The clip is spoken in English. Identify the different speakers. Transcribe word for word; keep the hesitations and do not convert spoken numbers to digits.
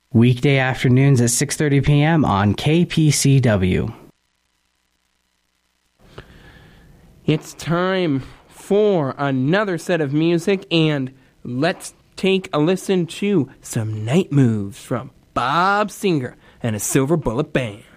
Speaker 1: Weekday afternoons at six thirty p.m. on K P C W.
Speaker 2: It's time for another set of music, and let's take a listen to some Night Moves from Bob Singer and a Silver Bullet Band.